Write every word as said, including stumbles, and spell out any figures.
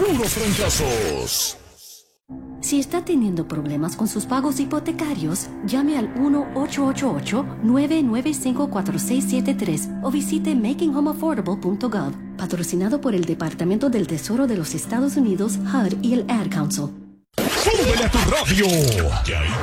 puros fracasos. Si está teniendo problemas con sus pagos hipotecarios, llame al uno ocho ocho ocho, nueve nueve cinco, cuatro seis siete tres o visite making home affordable punto gov, patrocinado por el Departamento del Tesoro de los Estados Unidos, H U D y el Ad Council. ¡Súbele a tu radio!